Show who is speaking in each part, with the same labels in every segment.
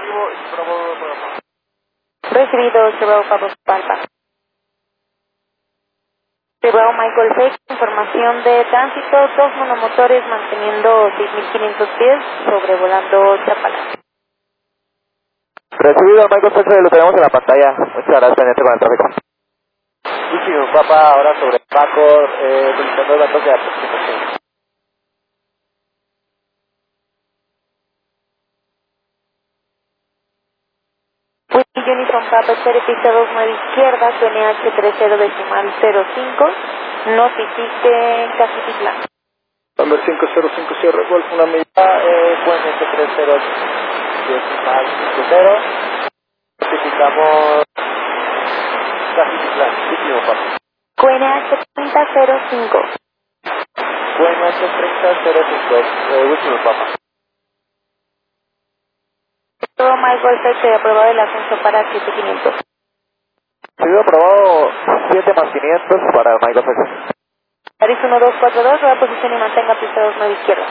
Speaker 1: Recibido Cerro Pablo Palpa. Cerro Michael Fake, información de tránsito, dos monomotores manteniendo 6.500 pies, sobrevolando Chapala.
Speaker 2: Recibido Michael Fake, lo tenemos en la pantalla. Muchas gracias, pendiente con el tráfico.
Speaker 3: Último, papá, ahora sobre Paco, solicitando datos de aproximación.
Speaker 1: Unison Papa, espere pista 29 izquierda, su NH 30 decimal 05, notifique Cajititlán.
Speaker 3: Number 505 Sierra Golf, una milla, puente 30 decimal 50, notificamos Cajititlán, último, papá.
Speaker 1: QNH 3005.
Speaker 3: QNH 3005, último, papá.
Speaker 1: Todo Michael Fake, aprobado el ascenso para 7500.
Speaker 2: Sido aprobado 7 más 500 para Michael Fake.
Speaker 1: Paris 1242, rueda posición y mantenga pista 29 izquierda.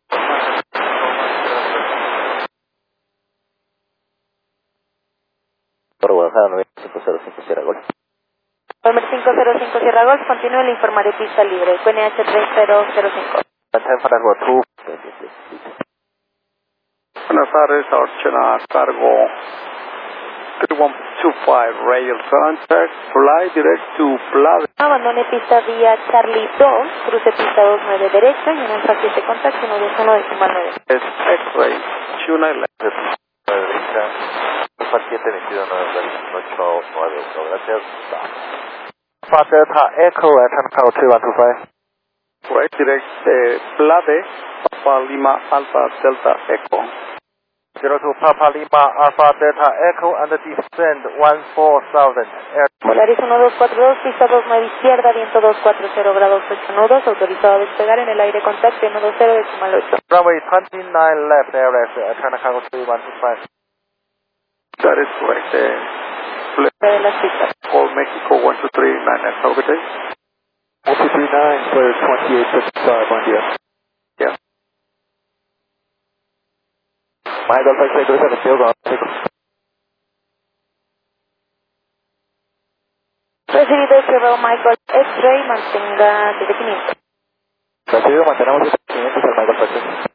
Speaker 2: Por Guadalajara 9505 Sierra Golf.
Speaker 1: Número 505 Sierra Golf, continúe, le informaré pista libre. QNH 3005.
Speaker 4: Buenas tardes, Archana Cargo 3125 Rail Contact, fly direct to Plave.
Speaker 1: Abandone pista vía Charlie 2, cruce pista 29 derecha y en el 7 contacto 121 decimal 9.
Speaker 4: Es X-Ray, Chuna
Speaker 3: Derecha, Alfa 7, 22, 891, gracias.
Speaker 2: Alpha Delta Echo at Tanjaro 2125.
Speaker 4: right direct Plave, Papa Lima Alpha Delta Echo.
Speaker 2: 02 Papa Lima Alpha Delta Echo and descend 14,000.
Speaker 1: Polaris 1242, pista 29 izquierda, viento 240 grados 8 nudos, autorizado a despegar en el aire contacto 120 decimal 8.
Speaker 2: Runway 29 left airleft at Tanjaro 2125.
Speaker 4: That is correct.
Speaker 1: De las pistas.
Speaker 4: Call Mexico 1239, have a good day.
Speaker 2: 139 clear 2855, buen día.
Speaker 4: Yeah.
Speaker 2: Michael Fake, cruza contigo con México.
Speaker 1: Recibido Cerro Michael X-Ray, mantenga 7500.
Speaker 2: Recibido, mantenemos 7500 al Michael Fake.